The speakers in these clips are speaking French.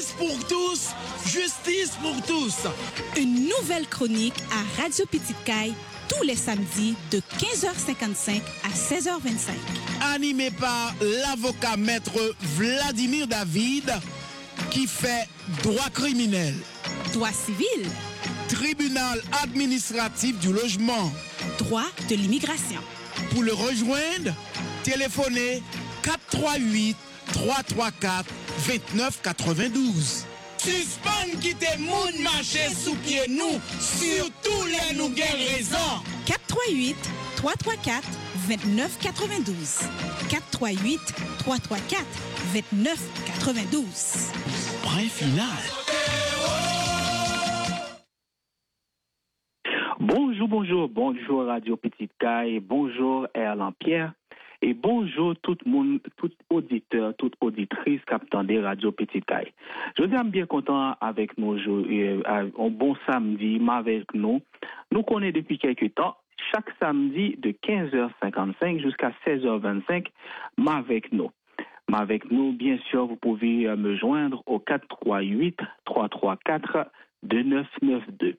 Justice pour tous, justice pour tous. Une nouvelle chronique à Radio Petite Caille tous les samedis de 15h55 à 16h25. Animé par l'avocat maître Vladimir David qui fait droit criminel, Droit civil, tribunal administratif du logement, droit de l'immigration. Pour le rejoindre, téléphonez 438 334 2992. Suspend qui te moun marcher sous pied nous, surtout les nous gain raison. 438 334 2992. 438 334 2992. Point final. Bonjour Radio Petite Caille, bonjour Erlan Pierre et bonjour tout le monde, tout auditeur, toute auditrice captant des Radio Petite Caille. Je suis bien content avec nous, un bon samedi, avec nous. Nous connaissons depuis quelques temps, chaque samedi de 15h55 jusqu'à 16h25, avec nous. Avec nous, bien sûr, vous pouvez me joindre au 438-334-2992.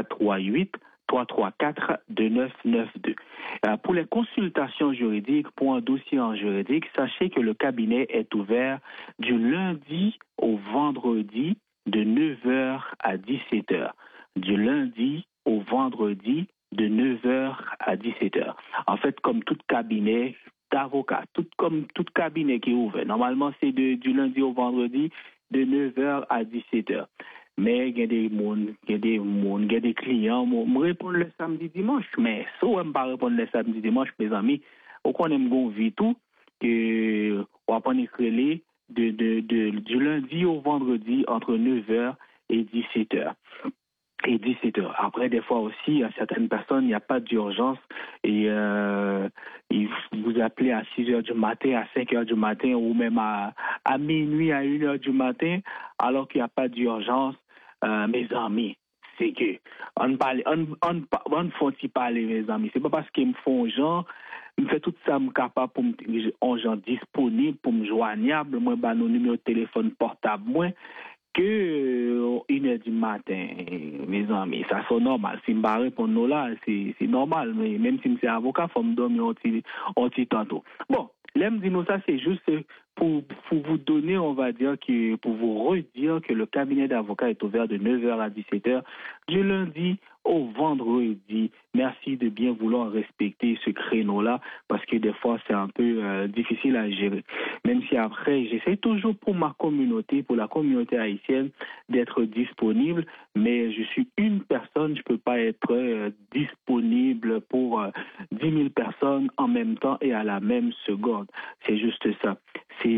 438-334-2992. Pour les consultations juridiques, pour un dossier en juridique, sachez que le cabinet est ouvert du lundi au vendredi de 9h à 17h. Du lundi au vendredi de 9h à 17h. En fait, comme tout cabinet d'avocats, comme tout cabinet qui est ouvert. Normalement, c'est du lundi au vendredi de 9h à 17h. Mais il y a des clients, je réponds le samedi dimanche, mais si on ne pas répondre le samedi dimanche, mes amis, on connaît mon vie tout, que on va pas écrire du lundi au vendredi entre 9h et 17h. Et 17h. Après, des fois aussi, à certaines personnes, il n'y a pas d'urgence et vous appelez à 6h du matin, à 5h du matin ou même à minuit, à 1h du matin, alors qu'il n'y a pas d'urgence. Mes amis, c'est que on faut-il parler, mes amis. C'est pas parce qu'ils me font genre, me fait tout ça me capable pour me gens disponible, pour me joignable, moi bah nos numéros de téléphone portable moi que 1h du matin, mes amis, ça c'est normal. Si me pas répondre nous là, c'est normal, mais même si c'est avocat, faut me dormir un petit tantôt. Bon, l'aime dit nous ça c'est juste pour vous donner, on va dire, pour vous redire que le cabinet d'avocats est ouvert de 9h à 17h du lundi au vendredi. Merci de bien vouloir respecter ce créneau-là parce que des fois, c'est un peu difficile à gérer. Même si après, j'essaie toujours pour ma communauté, pour la communauté haïtienne, d'être disponible, mais je suis une personne, je peux pas être disponible pour 10 000 personnes en même temps et à la même seconde. C'est juste ça. C'est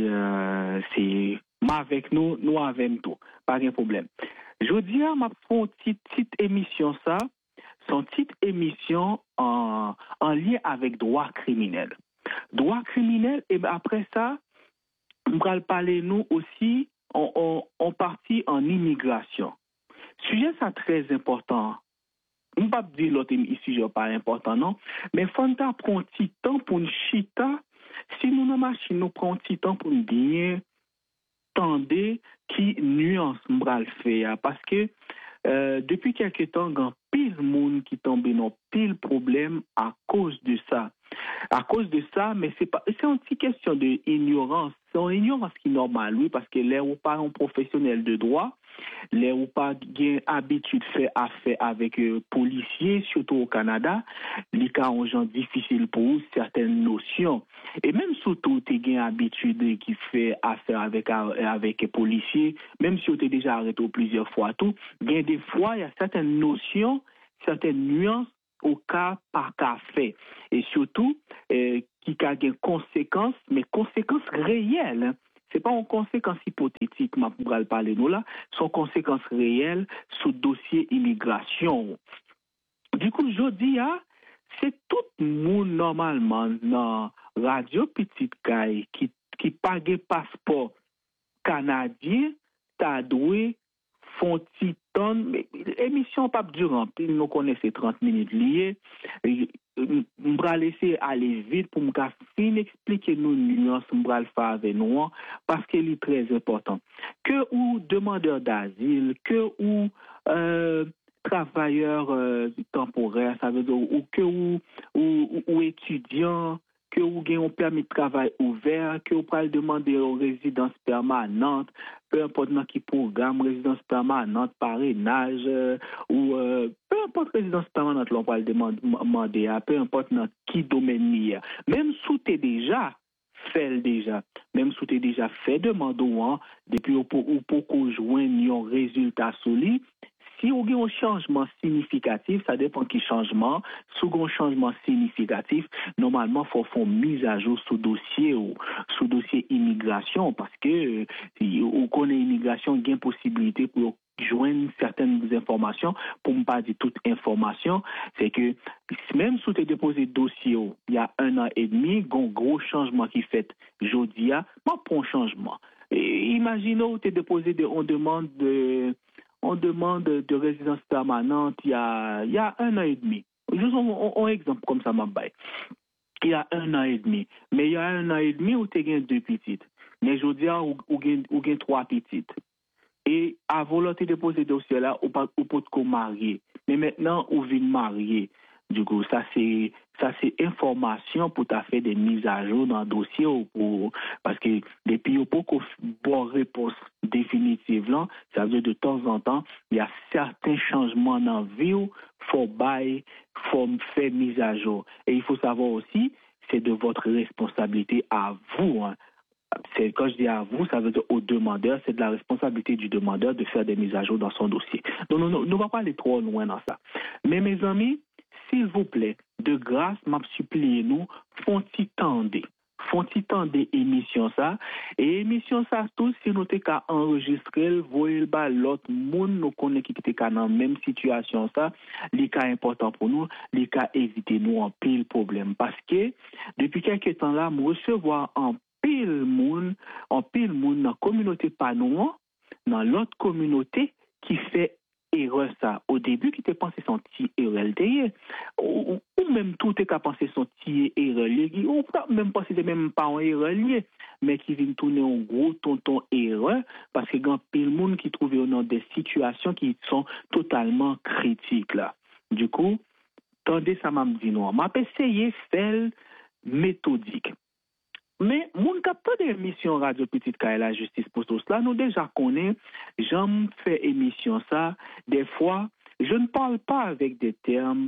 avec nous, nous avec tout. Pas de problème. Je dis à ma petite émission ça, son petite émission en lien avec droit criminel. Droit criminel, et bien après ça, on va parler nous aussi, on partit en immigration. Sujet ça très important. On ne va pas dire l'autre sujet pas important, non, mais faut qu'on prend un petit temps pour une chita. Si nous dans machine nous prend un petit temps pour bien tendre qui nuance m'bral faire parce que depuis quelque temps grand pile monde qui tombe dans pile problème à cause de ça. À cause de ça, mais c'est une petite question de ignorance. C'est une ignorance qui est normale, oui, parce que là où pas un professionnel de droit, là où pas gain habitude faire affaire avec policiers, surtout au Canada, les cas ont gens difficiles pour eux, certaines notions. Et même surtout tu gain habitude qui fait affaire avec policiers, même si tu es déjà arrêté plusieurs fois tout, gain des fois il y a certaines notions, certaines nuances au cas par cas fait. Et surtout, qui a des conséquences, mais conséquences réelles. Hein. C'est pas une conséquence hypothétique, ma pour parler nous là, sont conséquences réelles sous dossier immigration. Du coup, je dis, c'est tout le monde normalement dans Radio Petite Caille qui pague passeport canadien, t'as doué font titan, mais émission pas durant, nous connaissons 30 minutes liées, m'bra laisser aller vite pour me fin expliquer nous nuances m'bra le faire avec nous parce qu'il est très important que ou demandeur d'asile que ou travailleur temporaire, ça veut dire ou que ou étudiant, que ou gagne un permis de travail ouvert, que ou peut demander aux résidences permanentes, peu importe dans qui programme résidence permanente, parrainage ou peu importe résidence permanente l'on va le demander, peu importe dans qui domaine il y a. Même sous t'es déjà même si tu as déjà fait demande depuis ou pour qu'on joigne un résultat solide. Si vous avez un changement significatif, ça dépend qui changement. Si vous avez un changement significatif, normalement, il faut faire une mise à jour sous dossier immigration parce que si vous connaissez immigration, il y a une possibilité pour joindre certaines informations, pour ne pas dire toute information, c'est que même si tu as déposé le dossier il y a 1 an et demi, il y a un gros changement qui fait aujourd'hui, pas pour un changement. Imaginez tu as déposé on demande de résidence permanente il y a 1 an et demi. Juste un exemple comme ça, il y a 1 an et demi. Mais il y a 1 an et demi où tu as 2 petites. Mais je veux dire, où tu as 3 petites. Et à volonté de déposer ce dossier-là, ou pas te marier. Mais maintenant, on vient marier. Du coup, ça c'est information pour t'as fait des mises à jour dans le dossier parce que depuis il faut qu'on bonne réponse définitive là, ça veut dire de temps en temps, il y a certains changements dans la vie faut faire mise à jour. Et il faut savoir aussi, c'est de votre responsabilité à vous. C'est, quand je dis à vous, ça veut dire au demandeur, c'est de la responsabilité du demandeur de faire des mises à jour dans son dossier. Donc, nous ne va pas aller trop loin dans ça. Mais mes amis, s'il vous plaît, de grâce, m'a supplié nous, font-ils tendre émission ça, et émission ça tous, si nous t'es qu'à enregistrer, voyez le bas l'autre monde, nous connaît qui t'es qu'à dans même situation ça, les cas importants pour nous, les cas éviter nous en pile problème. Parce que, depuis quelques temps là, nous recevons en pile monde dans la communauté pas nous, dans l'autre communauté qui fait erreur ça. Au début, qui t'es pensé son petit erreur ou même tout est qu'à penser son petit erreur ou même penser c'est même pas un erreur mais qui vient tourner en gros tonton erreur parce que grand pile monde qui trouve dans des situations qui sont totalement critiques là. Du coup, tendez ça m'a dit non. M'a essayé faire méthodique. Mais mon capteur d'émission Radio Petite Caille la justice pour tout cela, nous déjà connaissons, j'aime faire émission ça, des fois, je ne parle pas avec des termes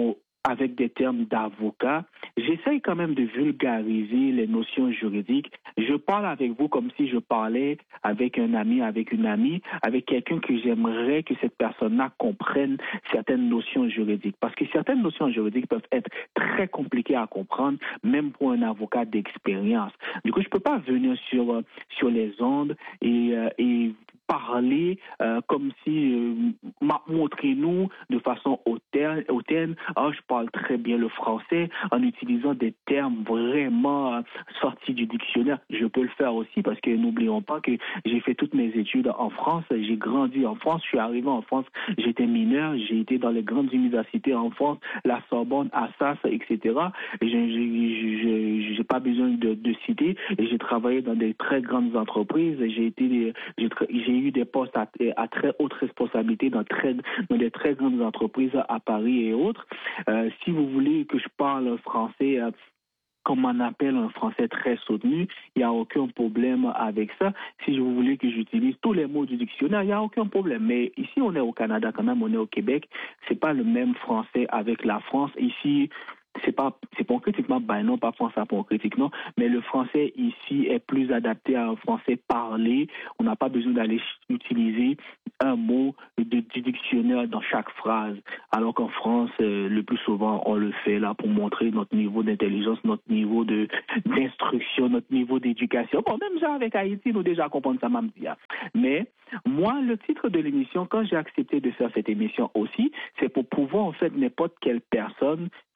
d'avocat, j'essaye quand même de vulgariser les notions juridiques. Je parle avec vous comme si je parlais avec un ami, avec une amie, avec quelqu'un que j'aimerais que cette personne-là comprenne certaines notions juridiques. Parce que certaines notions juridiques peuvent être très compliquées à comprendre, même pour un avocat d'expérience. Du coup, je ne peux pas venir sur les ondes et parler comme si montrez-nous de façon hautaine, je parle très bien le français en utilisant des termes vraiment sortis du dictionnaire. Je peux le faire aussi parce que n'oublions pas que j'ai fait toutes mes études en France, j'ai grandi en France, je suis arrivé en France, j'étais mineur, j'ai été dans les grandes universités en France, la Sorbonne, Assas, etc. Et j'ai pas besoin de citer, et j'ai travaillé dans des très grandes entreprises, et j'ai eu des postes à très haute responsabilité dans des très grandes entreprises à Paris et autres. Si vous voulez que je parle français comme on appelle un français très soutenu, il n'y a aucun problème avec ça. Si vous voulez que j'utilise tous les mots du dictionnaire, il n'y a aucun problème. Mais ici, on est au Canada quand même, on est au Québec. C'est pas le même français avec la France. Ici, c'est pas critiquement, non, pas français pour critique, non, mais le français ici est plus adapté à un français parlé. On n'a pas besoin d'aller utiliser un mot du dictionnaire dans chaque phrase. Alors qu'en France, le plus souvent, on le fait là pour montrer notre niveau d'intelligence, notre niveau d'instruction, notre niveau d'éducation. Bon, même ça avec Haïti, nous déjà comprenons ça, même dire. Mais moi, le titre de l'émission, quand j'ai accepté de faire cette émission aussi, c'est pour pouvoir, en fait, n'importe quelle personne puisse comprendre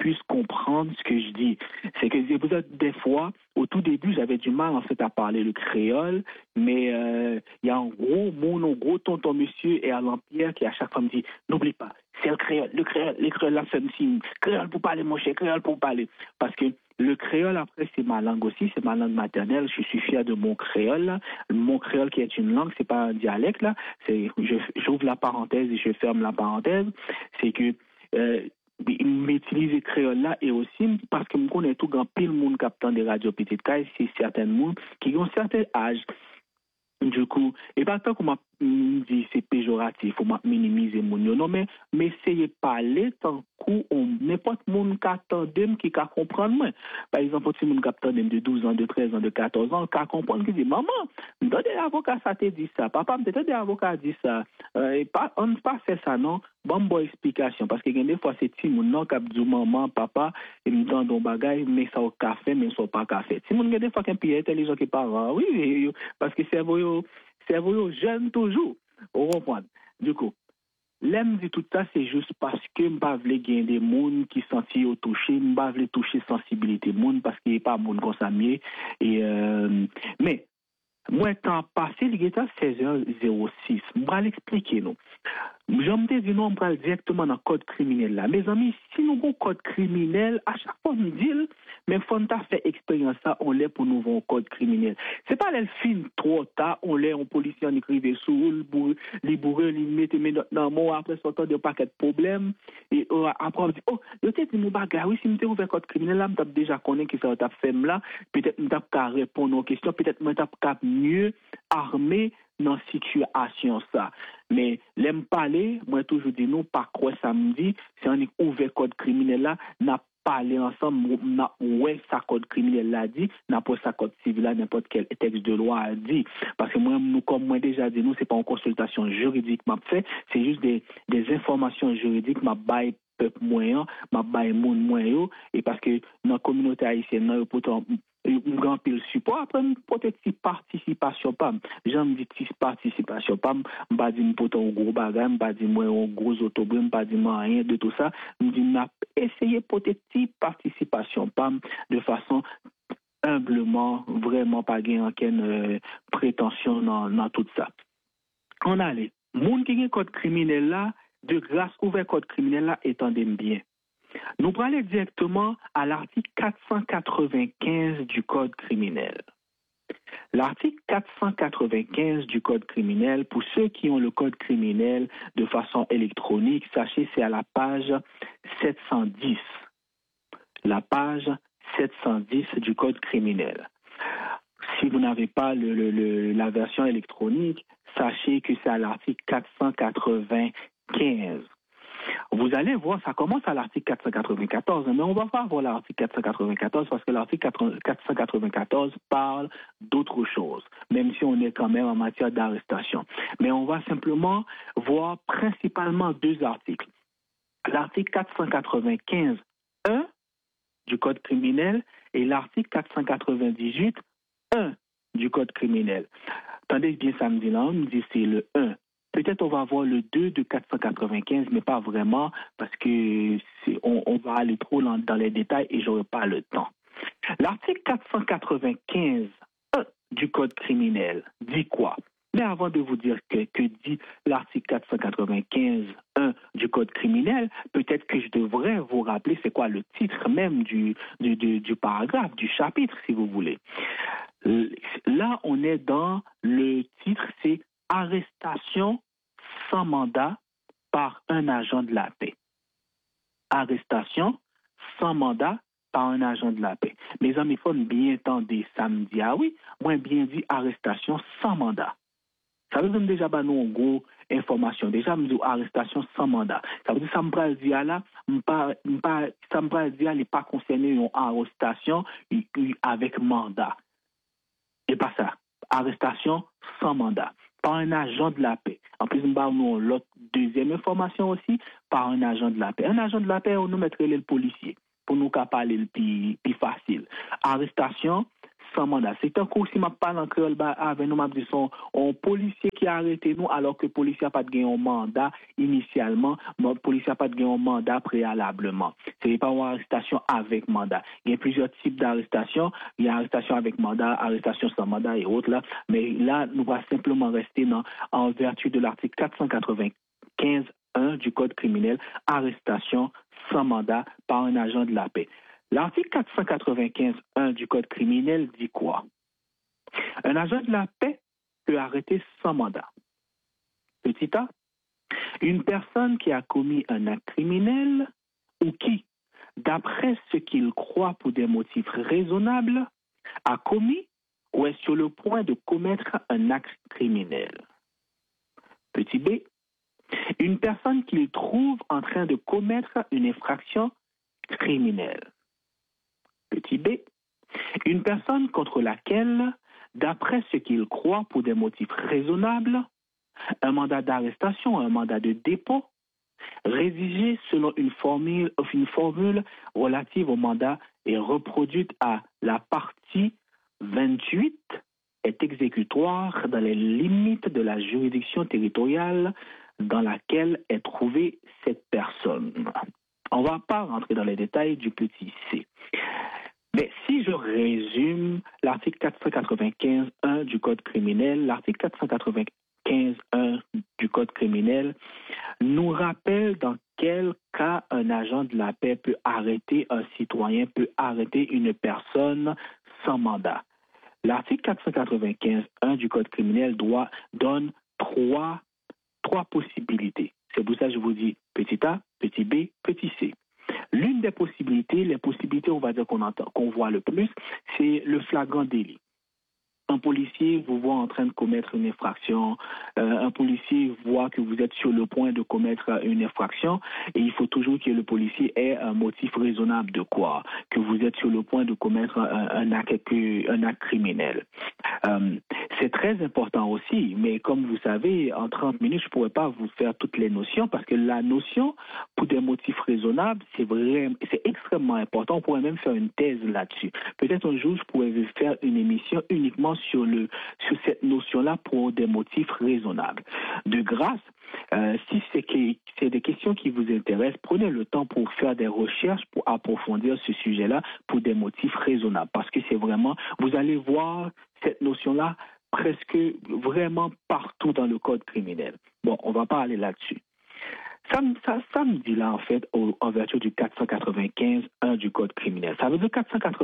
comprendre ce que je dis. C'est que des fois, au tout début, j'avais du mal en fait à parler le créole, mais il y a un gros tonton monsieur et Alain Pierre qui à chaque fois me dit n'oublie pas, c'est le créole, les créoles là fait me signe, créole pour parler mon cher, créole pour parler, parce que le créole, après, c'est ma langue aussi, c'est ma langue maternelle. Je suis fier de mon créole, là. Mon créole qui est une langue, c'est pas un dialecte, là. J'ouvre la parenthèse et je ferme la parenthèse. C'est que, m'utiliser créole là et aussi parce que je connais tout grand pile monde captant des radios petites cailles, c'est certains monde qui ont un certain âge. Du coup, et pas tant qu'on m'a dit c'est péjoratif, faut minimiser mon non, mais essayez de parler tant qu'on n'importe monde qui attendem qui ka comprendre moi. Par exemple, si mon attendem de 12 ans, de 13 ans, de 14 ans, qui comprendre qui dit maman, m'donne avocat ça te dit ça, papa m'donne avocat dit ça. Et pas on ne pas faire ça non. Bon explication parce que des fois c'est ti moun non k'ap dit maman, papa, et m'donne don bagay mais ça au café mais ça pas café. Si moun des fois qu'un pied intelligent qui parle, oui, parce que cerveau jeune toujours. On comprend. Du coup, l'aime dit tout ça, c'est juste parce que m'pas vle gen des moun qui senti au toucher, m'pas vle toucher sensibilité moun parce qu'il est pas moun comme ça mieux et mais moi temps passé il était 16h06. M'pa l'expliquer non. J'aime te dire non, on parle directement dans le code criminel là. Mes amis, si nous avons un code criminel, à chaque fois nous dit, mais faut nous faire expérience ça, on l'est pour nous avoir un code criminel. C'est pas le film trop tard, on l'est en policier en écrivait sous les bourreux, les mettre dans mon après sortant de paquet de problèmes et après on dit oh, yo te dit mon bagage, oui si me ouvert code criminel là, m't'a déjà connaît que ça t'a fait là, peut-être m't'a qu'à répondre aux questions, peut-être m't'a qu'à mieux armé dans situation ça. Mais l'aime parler, moi toujours dis nous pas quoi samedi, c'est on ouvert code criminel là, n'a parler ensemble, ouais, ça code criminel l'a dit, n'importe ça code civil là, n'importe quel texte de loi a dit. Parce que moi, comme moi déjà dit, nous, c'est pas une consultation juridique m'a fait, c'est juste des informations juridiques m'a bail peuple moyen, m'a bail monde moyen, et parce que dans la communauté haïtienne, nous, pourtant, un grand pile support, après, peut-être si participation, pas, j'aime dire si participation, pas, m'pas dit pourtant un gros bagage, m'pas dit moi un gros autobus, m'pas dit moi rien de tout ça, m'dit m'a essayé peut-être si participation, pas, de façon humblement, vraiment pas gagner aucune prétention dans tout ça. On allait. Moun qui gen code criminel là, de grâce ouvert code criminel là, étendez bien. Nous parlons directement à l'article 495 du Code criminel. L'article 495 du Code criminel, pour ceux qui ont le Code criminel de façon électronique, sachez c'est à la page 710. La page 710 du Code criminel. Si vous n'avez pas la version électronique, sachez que c'est à l'article 495. Vous allez voir, ça commence à l'article 494, mais on va pas voir l'article 494 parce que l'article 494 parle d'autre chose, même si on est quand même en matière d'arrestation. Mais on va simplement voir principalement deux articles. L'article 495.1 du Code criminel et l'article 498.1 du Code criminel. Attendez bien samedi là, on me dit c'est le 1. Peut-être on va voir le 2 de 495, mais pas vraiment, parce que on va aller trop dans les détails et j'aurai pas le temps. L'article 495 du Code criminel dit quoi? Mais avant de vous dire que dit l'article 495.1 du Code criminel, peut-être que je devrais vous rappeler c'est quoi le titre même du paragraphe, du chapitre, si vous voulez. Là, on est dans le titre, c'est arrestation sans mandat par un agent de la paix. Arrestation sans mandat par un agent de la paix. Mes amis, il faut bien entendre samedi. Ah oui, moi bien dit arrestation sans mandat. Ça veut dire déjà nous en gros information. Déjà me dit arrestation sans mandat. Ça veut dire ça me parle dire là, ça me parle dire n'est pas concerné une arrestation avec mandat. Et pas ça. Arrestation sans mandat par un agent de la paix. En plus, nous avons l'autre deuxième information aussi, par un agent de la paix. Un agent de la paix, on nous mettrait le policier pour nous parler le plus facile. Arrestation sans mandat. C'est un coup si m'a parlé en créole avec nous, m'a dit son un policier qui a arrêté nous alors que le policier n'a pas gagné un mandat initialement, le policier n'a pas gagné un mandat préalablement. Ce n'est pas une arrestation avec mandat. Il y a plusieurs types d'arrestations. Il y a arrestation avec mandat, arrestation sans mandat et autres là. Mais là, nous va simplement rester en vertu de l'article 495.1 du Code criminel, arrestation sans mandat par un agent de la paix. L'article 495.1 du Code criminel dit quoi? Un agent de la paix peut arrêter sans mandat. Petit A, une personne qui a commis un acte criminel ou qui, d'après ce qu'il croit pour des motifs raisonnables, a commis ou est sur le point de commettre un acte criminel. Petit B, une personne qu'il trouve en train de commettre une infraction criminelle. Petit B, une personne contre laquelle, d'après ce qu'il croit pour des motifs raisonnables, un mandat d'arrestation, un mandat de dépôt, rédigé selon une formule relative au mandat et reproduite à la partie 28, est exécutoire dans les limites de la juridiction territoriale dans laquelle est trouvée cette personne. On ne va pas rentrer dans les détails du petit C. Mais si je résume l'article 495.1 du Code criminel, l'article 495.1 du Code criminel nous rappelle dans quel cas un agent de la paix peut arrêter un citoyen, peut arrêter une personne sans mandat. L'article 495.1 du Code criminel donne trois possibilités. C'est pour ça que je vous dis petit A, petit B, petit C. L'une des possibilités, les possibilités, on va dire qu'on voit le plus, c'est le flagrant délit. Un policier vous voit en train de commettre une infraction, un policier voit que vous êtes sur le point de commettre une infraction et il faut toujours que le policier ait un motif raisonnable de quoi? Que vous êtes sur le point de commettre un acte criminel. C'est très important aussi, mais comme vous savez, en 30 minutes, je ne pourrais pas vous faire toutes les notions parce que la notion pour des motifs raisonnables, c'est extrêmement important. On pourrait même faire une thèse là-dessus. Peut-être un jour, je pourrais faire une émission uniquement sur cette notion-là pour des motifs raisonnables. De grâce, si c'est des questions qui vous intéressent, prenez le temps pour faire des recherches pour approfondir ce sujet-là pour des motifs raisonnables. Parce que c'est vraiment, vous allez voir cette notion-là presque vraiment partout dans le code criminel. Bon, on ne va pas aller là-dessus. Ça me dit là, en fait, en vertu du 495.1 du Code criminel. Ça veut dire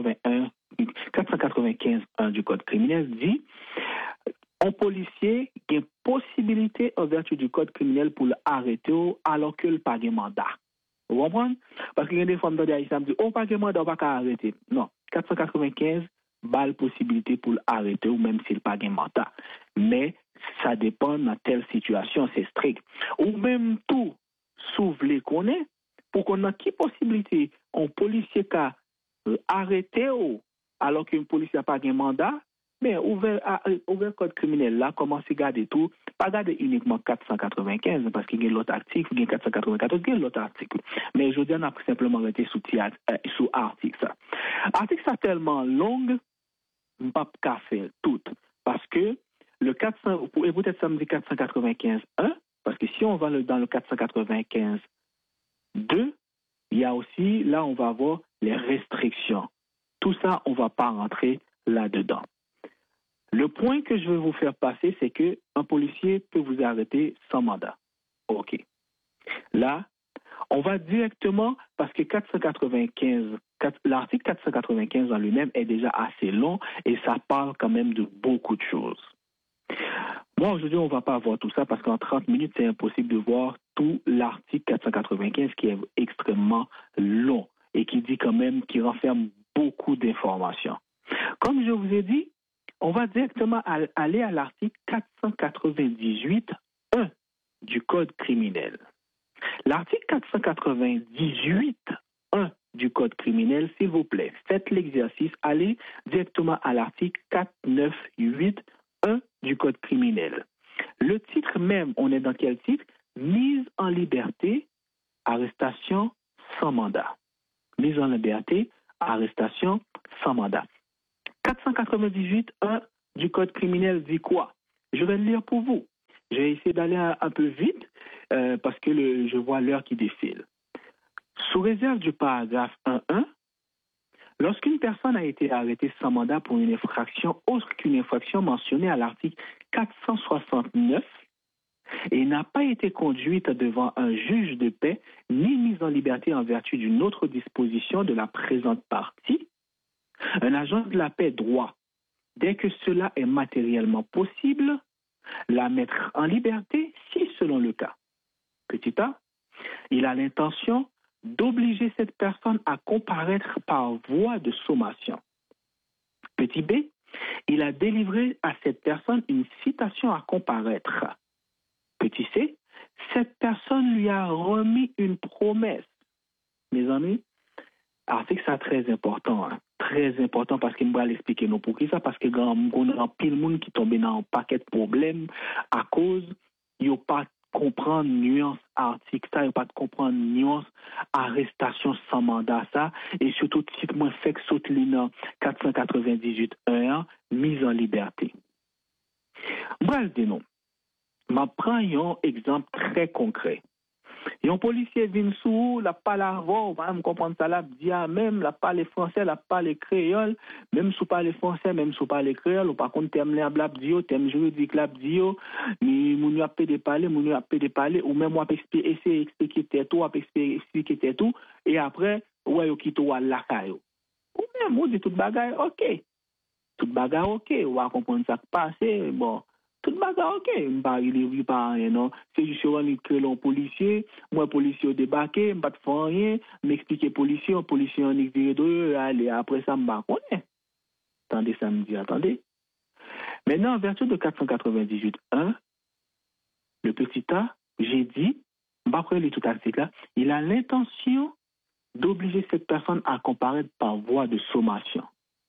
495.1 du Code criminel dit un policier a une possibilité en vertu du Code criminel pour l'arrêter alors qu'il n'a pas de mandat. Vous comprenez? Parce qu'il y a des femmes dans les Haïtiens qui disent « Oh, pas de mandat, on ne va pas arrêter. » Non, 495 a la possibilité pour l'arrêter ou même s'il n'a pas de mandat. Mais ça dépend dans telle situation, c'est strict. Ou même tout, si vous voulez qu'on ait, pour qu'on ait qui possibilité, un policier qui a arrêté alors qu'un policier n'a pas de mandat, mais ouvert le code criminel là, commencez à garder tout, pas garder uniquement 495, parce qu'il y a l'autre article, il y a 494, il y a l'autre article. Mais je dis, on a simplement arrêté sous article ça. Article ça tellement long, je ne peux pas faire tout, parce que le 400, et peut-être ça me dit 495.1, parce que si on va dans le 495.2, il y a aussi, là on va voir les restrictions. Tout ça, on ne va pas rentrer là-dedans. Le point que je vais vous faire passer, c'est qu'un policier peut vous arrêter sans mandat. OK. Là, on va directement, parce que l'article 495 en lui-même est déjà assez long et ça parle quand même de beaucoup de choses. Moi, aujourd'hui, on ne va pas voir tout ça parce qu'en 30 minutes, c'est impossible de voir tout l'article 495 qui est extrêmement long et qui dit quand même, qui renferme beaucoup d'informations. Comme je vous ai dit, on va directement aller à l'article 498.1 du Code criminel. L'article 498.1 du Code criminel, s'il vous plaît, faites l'exercice, allez directement à l'article 498.1 du Code criminel. Le titre même, on est dans quel titre? Mise en liberté, arrestation sans mandat. Mise en liberté, arrestation sans mandat. 498.1 du Code criminel dit quoi? Je vais le lire pour vous. Je vais essayer d'aller un peu vite parce que je vois l'heure qui défile. Sous réserve du paragraphe 1.1, lorsqu'une personne a été arrêtée sans mandat pour une infraction autre qu'une infraction mentionnée à l'article 469 et n'a pas été conduite devant un juge de paix ni mise en liberté en vertu d'une autre disposition de la présente partie, un agent de la paix doit, dès que cela est matériellement possible, la mettre en liberté si, selon le cas, petit a, il a l'intention d'obliger cette personne à comparaître par voie de sommation. Petit b, il a délivré à cette personne une citation à comparaître. Petit c, cette personne lui a remis une promesse. Mes amis, article ça très important, très important parce qu'il va l'expliquer nous pour qui ça, parce que on a pile monde qui tombe dans un paquet de problèmes à cause il pas comprendre nuance article ça, il pas comprendre nuance arrestation sans mandat ça, et surtout titre moins fait que saute l'INA 498.1 mise en liberté. Bref, dis nous. Je prends un exemple très concret. Un policier vient sous, la parle avant, on va comprendre ça là, dit même, la parle français, la parle créole, même sous parle français, même sous parle créole, ou par contre, thème les blab dio, thème juridique lab dio, ni moun yo apé de parler, ou même moi essayer expliquer tout, expliquer tout, et après, ouais, yo kito à la caillou. Ou même, ou dit tout bagay, ok. Tout bagay, ok, ou va comprendre ça qui passe, bon. Tout bagarre, ok. Il pas rien, non. C'est juste que l'on policier, moi, policier débarqué, pas de faire rien, m'expliquer policier, un policier en exilé de, allez, après ça, m'ba connaît. Attendez, ça me dit, attendez. Maintenant, en vertu de 498.1, le petit a, j'ai dit, après les tout article là, il a l'intention d'obliger cette personne à comparaître par voie de sommation.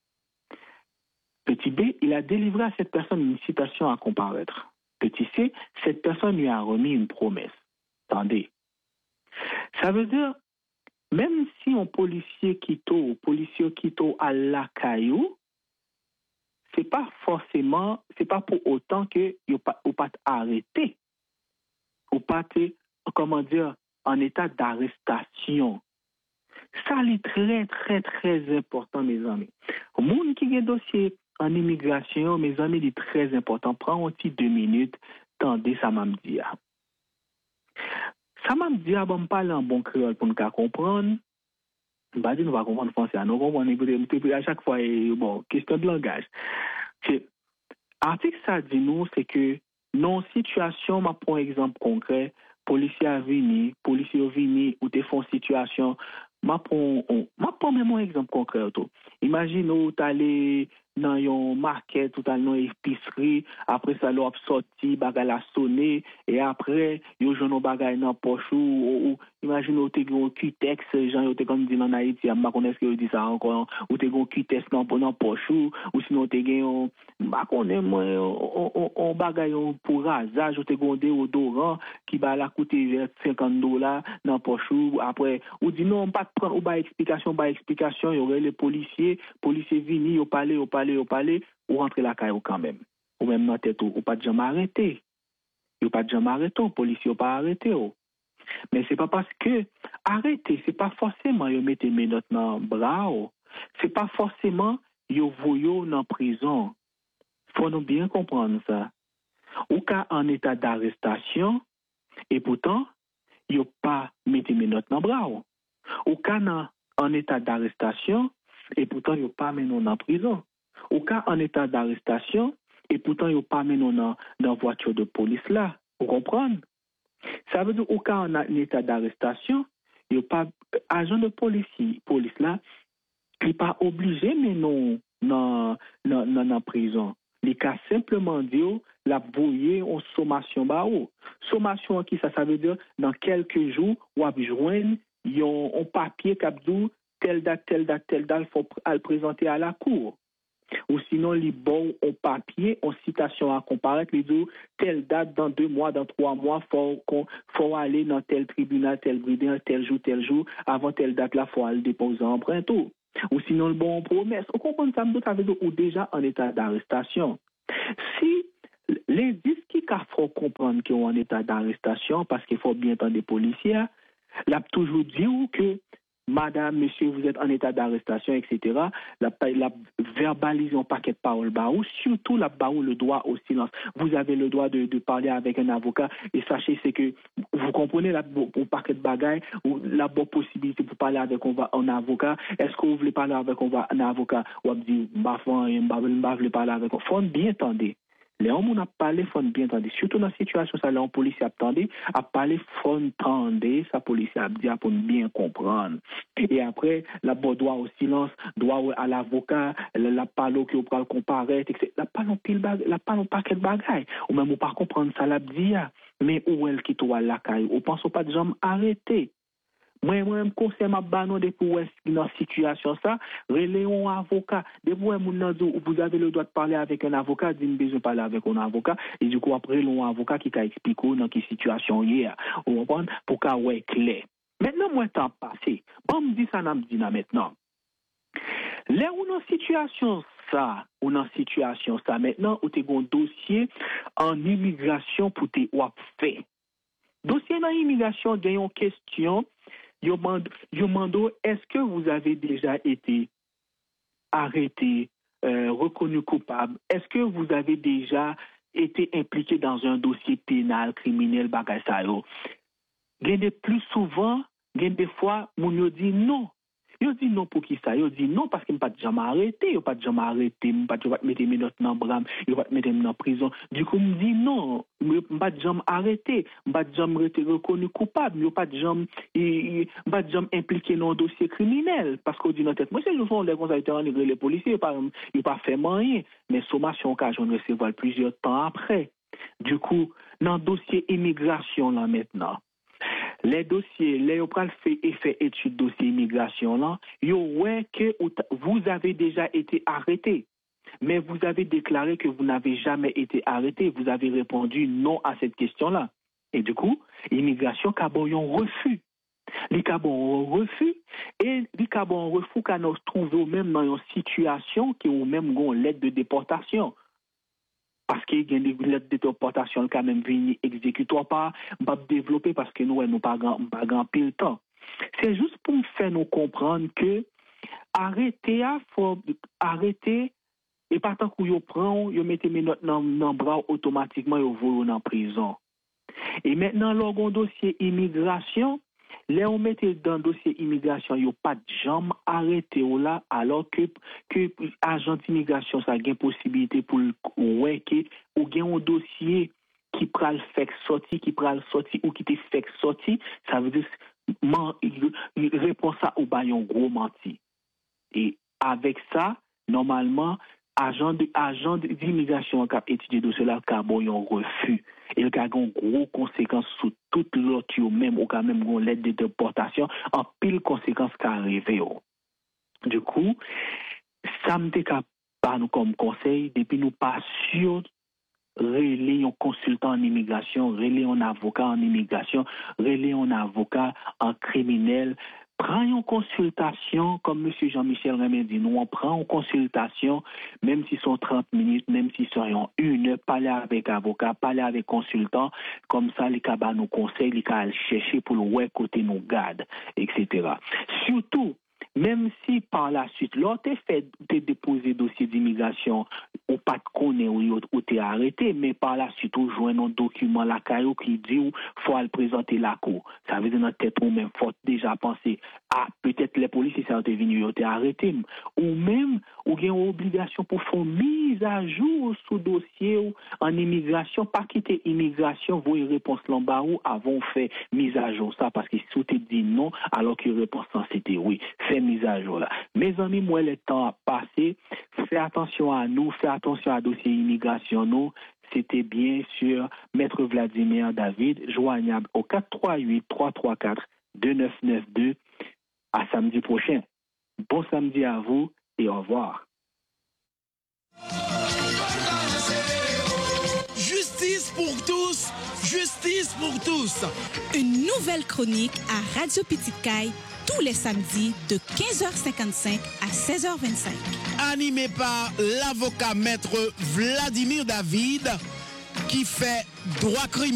Petit b, il a délivré à cette personne une citation à comparaître. Petit c, cette personne lui a remis une promesse. Attendez. Ça veut dire, même si un policier quitte à la caillou, c'est pas pour autant que il pas arrêté. Ou pas, comment dire, en état d'arrestation. Ça, c'est très, très, très important, mes amis. Au monde qui a un dossier en immigration, mes amis, il est très important. Prends un petit 2 minutes, tendez, ça m'a dit. Ça m'a dit, bon, parle en bon créole pour nous comprendre. Bah, nous va comprendre français. Nous comprenons à chaque fois, bon, question de langage. Article ça dit nous, c'est que, non, situation, ma pour exemple concret, policier vini, ou te font situation, ma prends même un exemple concret. Imagine où tu allé dans un market, tout dans une épicerie, après ça l'a sorti, bagay la sonné, et après, yo jono bagay dans poche ou imagine où tu as un Q-Tex, genre yo te comme dit en Haïti, ma connais que dit ça encore, ou tu as un Q-Tex dans poche ou sinon tu as un ma connais moi on bagay pour rasage, ou tu as un déodorant qui va la coûter vers $50 dans poche ou après ou dit non pas prendre ou pas explication, il y aurait les policiers vini, au palais, ou rentrer la caille quand même. Ou même dans tête ou pas de jamais arrêté. Ou pas de jamais arrêté, policier ou pas arrêté. Mais c'est pas parce que arrêter, c'est pas forcément yo mette mes notes dans bras. C'est pas forcément yo voyo dans prison. Faut nous bien comprendre ça. Ou cas en état d'arrestation et pourtant yo pas mette mes notes dans bras. Ou cas en état d'arrestation et pourtant yo pas menon en prison. Ou cas en état d'arrestation et pourtant yo pas menon dans voiture de police là. Vous comprenez? Ça veut dire au cas en état d'arrestation, yo pas agent de police là, il pas obligé menon dans prison. Il a simplement dit la voyer en sommation ba ou. Sommation qui ça veut dire dans quelques jours ou a joindre un papier qui telle date, faut le présenter à la cour. Ou sinon, les bon au papier, en citation à comparaître, les dit telle date, dans 2 mois, dans 3 mois, faut aller dans tel tribunal, tel jour, avant telle date là, faut aller déposer emprunt tout. ou sinon le bon promesse. Vous comprenez ça, ça veut dire ou déjà en état d'arrestation. Si les disques qui font comprendre qu'ils sont en état d'arrestation, parce qu'il faut bien entendre les policiers, l'a toujours dit que madame, monsieur, vous êtes en état d'arrestation, etc. La verbalise un paquet de paroles baou, surtout la baou le droit au silence. Vous avez le droit de parler avec un avocat et sachez c'est que vous comprenez la paquet de bagailles ou la bonne possibilité pour parler avec un avocat. Est-ce que vous voulez parler avec un avocat ou dit vous voulez parler avec un faut bien entendre. Les hommes ont parlé, faut bien entendre. Surtout dans la situation, ça, les policiers attendent, à parler, faut entendre, ça, policier a dit pour bien comprendre. Et après, la bonne droit au silence, droit à l'avocat, la parole qui va comparaître, etc. La parole paquet de bagailles. Ou même, ou pas comprendre ça, la dit, mais où est-ce qui doit la caille? Ou pense pas de gens arrêter. Moi, je conseille ma banon de pour dans situation ça, relayons un avocat. De vous, vous avez le droit de parler avec un avocat, d'une besoin de parler avec un avocat, et du coup, après, un avocat qui t'a expliqué dans quelle situation il y a. Vous comprenez? Pour qu'à ouais clair. Maintenant, moi, temps passé. Bon, me dit ça, me dit maintenant. Là, on en situation ça, maintenant, où tu as un dossier en immigration pour te fait. Dossier en immigration, il y a une question. Yo mando, est-ce que vous avez déjà été arrêté, reconnu coupable? Est-ce que vous avez déjà été impliqué dans un dossier pénal, criminel, bagay sa yo? Gen plus souvent, gen des fois, moun yo dit non. Yo dit non pour qui ça? Yo dit non parce qu'il m'a pas jamais arrêté, yo pas jamais arrêté, m'a pas mettre mes notes dans bram, yo pas mettre dans prison. Du coup, me dit non, m'a pas jamais arrêté, m'a pas jamais été reconnu coupable, yo pas jamais impliqué dans un dossier criminel parce qu'on dit dans tête moi c'est le fond les conseillers les policiers ils pas fait rien, mais sommation qu'a j'en recevoir plusieurs temps après. Du coup, dans le dossier immigration là maintenant, les dossiers, les opral fait étude dossier immigration là, yo ouais que vous avez déjà été arrêté. Mais vous avez déclaré que vous n'avez jamais été arrêté. Vous avez répondu non à cette question-là. Et du coup, immigration cabon refus. Les cabons refus et les cabons refus quand nous trouvons même dans une situation qui ont même une lettre de déportation. Parce qu'il y a des lettres de déportation quand même venir exécutoire pas développer parce que nous pas grand pile temps. C'est juste pour me faire nous comprendre que arrêter et pas tant que vous prend, vous mettez mes notes dans le bras automatiquement et vous volez en prison. Et maintenant, l'orgon dossier immigration, là on mettez dans le dossier immigration, il n'y a pas de jambe arrêté là, alors que agent d'immigration, ça a une possibilité pour ouais ou gain un dossier qui pral fait sorti ou qui te fait sorti, ça veut dire répond ça au baillon gros menti. Et avec ça, normalement, agent d'immigration qui a étudié de cela, qui a un refus. Et il a une grosse conséquence sur toute l'autre, même, ou quand même une lettre de déportation, en pile conséquences qui arrivent. Du coup, ça me dit pas nous comme conseil, depuis nous pas sûr, relais un consultant en immigration, relais un avocat en immigration, relais un avocat en criminel. Prends une consultation, comme M. Jean-Michel Remé dit, nous on prend une consultation, même si sont 30 minutes, même si sont une heure, parler avec avocat, parler avec consultant, comme ça, les cabas nous conseillent, les cabas chercher pour le ouais côté nous garde, etc. Surtout, même si par la suite, l'autre fait déposer dossier d'immigration, ou pas de connaître ou t'es arrêté, mais par la suite, ou joint un document la caillou qui dit ou faut le présenter la cour. Ça veut dire dans tête ou même faut déjà penser peut-être les policiers sont venus ou t'es arrêté, ou même ou gain obligation pour faire mise à jour sous dossier ou en immigration, pas quitter immigration, vous y réponse l'embarras ou avant fait mise à jour ça parce que si tu dit non alors que réponse c'était oui. Mise à jour là. Mes amis, moi, le temps a passé. Faites attention à nous, faites attention à dossier immigration, nous. C'était bien sûr Maître Vladimir David, joignable au 438-334-2992. À samedi prochain. Bon samedi à vous et au revoir. Justice pour tous, justice pour tous. Une nouvelle chronique à Radio Petite Caille tous les samedis de 15h55 à 16h25. Animé par l'avocat maître Vladimir David qui fait droit criminel.